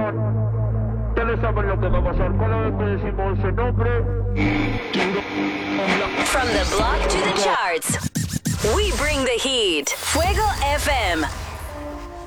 Ustedes saben lo que va a pasar. Cada vez que decimos ese nombre. From the block to the charts, we bring the heat. Fuego FM.